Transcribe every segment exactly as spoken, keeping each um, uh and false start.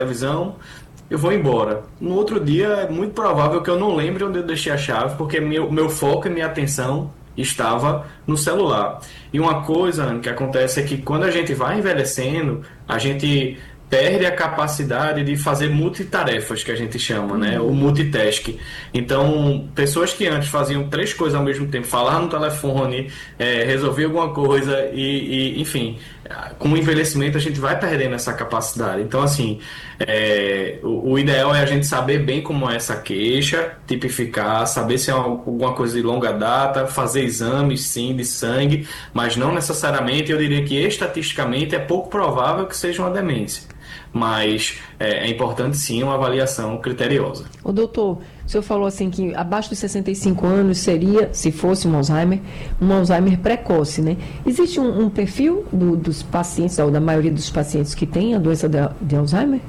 televisão, eu vou embora. No outro dia é muito provável que eu não lembre onde eu deixei a chave, porque meu, meu foco e minha atenção estava no celular. E uma coisa, Anne, que acontece é que quando a gente vai envelhecendo, a gente perde a capacidade de fazer multitarefas, que a gente chama, né? O Uhum. multitask. Então, pessoas que antes faziam três coisas ao mesmo tempo, falar no telefone, eh, resolver alguma coisa e, e, enfim, com o envelhecimento a gente vai perdendo essa capacidade. Então, assim, é, o, o ideal é a gente saber bem como é essa queixa, tipificar, saber se é uma- alguma coisa de longa data, fazer exames, sim, de sangue, mas não necessariamente, eu diria que estatisticamente é pouco provável que seja uma demência. Mas é, é importante, sim, uma avaliação criteriosa. O doutor, o senhor falou assim que abaixo dos sessenta e cinco anos seria, se fosse um Alzheimer, um Alzheimer precoce, né? Existe um, um perfil do- dos pacientes, ou da maioria dos pacientes que têm a doença de, de Alzheimer?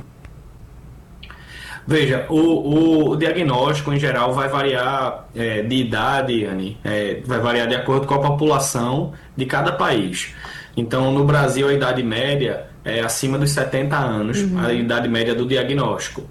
Veja, o, o diagnóstico em geral vai variar é, de idade, Anne, é, vai variar de acordo com a população de cada país. Então, no Brasil, a idade média é acima dos setenta anos, a Uhum. idade média do diagnóstico.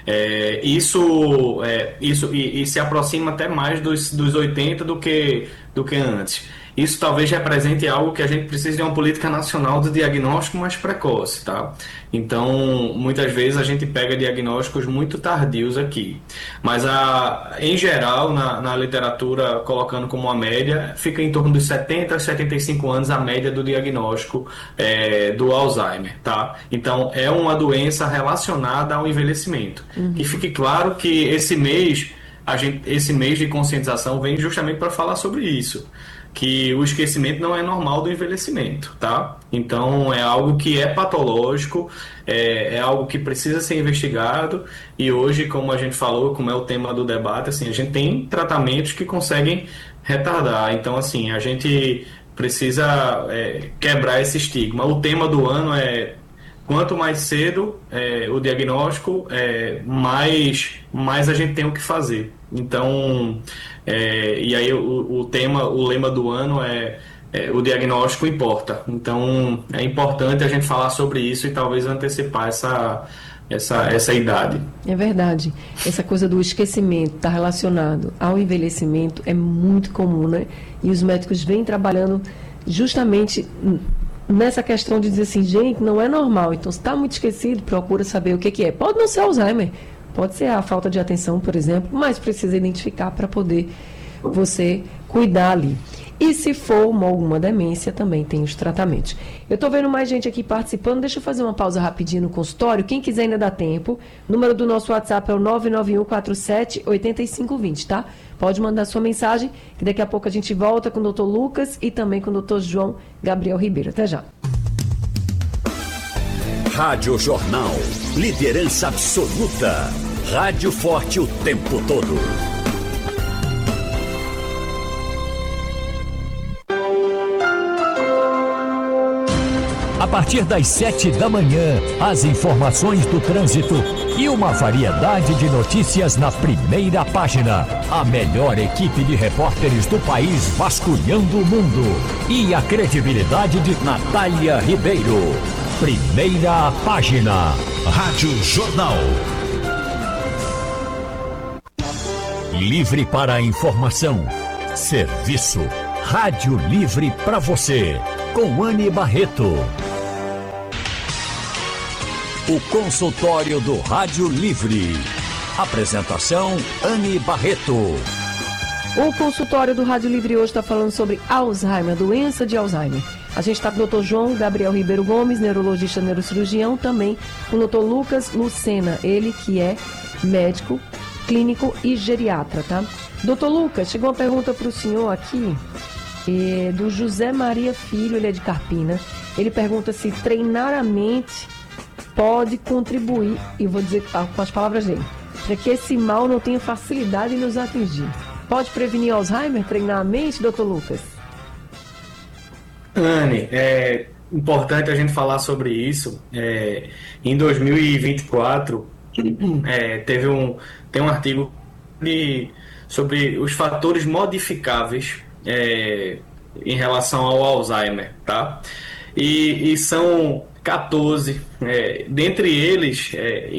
É, isso é, isso e, e se aproxima até mais dos, dos oitenta do que, do que antes. Isso talvez represente algo que a gente precisa de uma política nacional de diagnóstico mais precoce, tá? Então, muitas vezes a gente pega diagnósticos muito tardios aqui. Mas, a, em geral, na, na literatura, colocando como uma média, fica em torno dos setenta a setenta e cinco anos a média do diagnóstico é, do Alzheimer, tá? Então, é uma doença relacionada ao envelhecimento. Que Uhum. fique claro que esse mês, a gente, esse mês de conscientização vem justamente para falar sobre isso, que o esquecimento não é normal do envelhecimento, tá? Então é algo que é patológico, é, é algo que precisa ser investigado e hoje, como a gente falou, como é o tema do debate, assim, a gente tem tratamentos que conseguem retardar. Então, assim, a gente precisa é, quebrar esse estigma. O tema do ano é quanto mais cedo é, o diagnóstico, é, mais, mais a gente tem o que fazer. Então, é, e aí o, o tema, o lema do ano é, é o diagnóstico importa. Então, é importante a gente falar sobre isso e talvez antecipar essa, essa, essa idade. É verdade. Essa coisa do esquecimento está relacionado ao envelhecimento é muito comum, né? E os médicos vêm trabalhando justamente n- nessa questão de dizer assim, gente, não é normal. Então, se está muito esquecido, procura saber o que que é. Pode não ser Alzheimer, pode ser a falta de atenção, por exemplo, mas precisa identificar para poder você cuidar ali. E se for uma, alguma demência, também tem os tratamentos. Eu estou vendo mais gente aqui participando. Deixa eu fazer uma pausa rapidinho no consultório. Quem quiser ainda dá tempo. O número do nosso WhatsApp é o nove nove um quatro sete oito cinco dois zero, tá? Pode mandar sua mensagem, que daqui a pouco a gente volta com o doutor Lucas e também com o doutor João Gabriel Ribeiro. Até já. Rádio Jornal. Liderança absoluta. Rádio forte o tempo todo. A partir das sete da manhã, as informações do trânsito e uma variedade de notícias na primeira página. A melhor equipe de repórteres do país vasculhando o mundo. E a credibilidade de Natália Ribeiro. Primeira página. Rádio Jornal. Livre para a informação. Serviço. Rádio Livre para você. Com Anne Barreto. O consultório do Rádio Livre. Apresentação Anne Barreto. O consultório do Rádio Livre hoje está falando sobre Alzheimer, doença de Alzheimer. A gente está com o doutor João Gabriel Ribeiro Gomes, neurologista neurocirurgião, também com o doutor Lucas Lucena, ele que é médico, clínico e geriatra, tá? Doutor Lucas, chegou uma pergunta para o senhor aqui, é, do José Maria Filho, ele é de Carpina. Ele pergunta se treinar a mente pode contribuir, e vou dizer com as palavras dele, para que esse mal não tenha facilidade em nos atingir. Pode prevenir Alzheimer, treinar a mente, doutor Lucas? Anne, é importante a gente falar sobre isso. É, em dois mil e vinte e quatro, é, teve um, tem um artigo de, sobre os fatores modificáveis é, em relação ao Alzheimer, tá? E, e são quatorze. É, dentre eles, é,